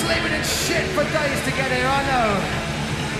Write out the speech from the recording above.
sleeping in shit for days to get here, I know.